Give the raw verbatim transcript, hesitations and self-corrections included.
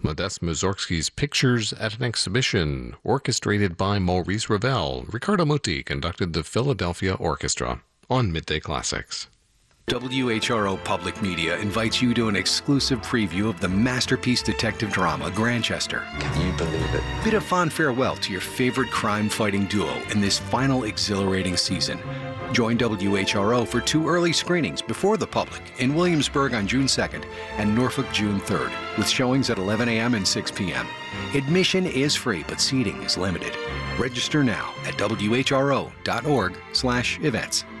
Modest Mussorgsky's Pictures at an Exhibition, orchestrated by Maurice Ravel. Riccardo Muti conducted the Philadelphia Orchestra on Midday Classics. W H R O Public Media invites you to an exclusive preview of the masterpiece detective drama Grantchester. Can you believe it? Bid a fond farewell to your favorite crime-fighting duo in this final exhilarating season. Join W H R O for two early screenings before the public in Williamsburg on June second and Norfolk June third, with showings at eleven a m and six p m Admission is free, but seating is limited. Register now at W H R O dot org slash events.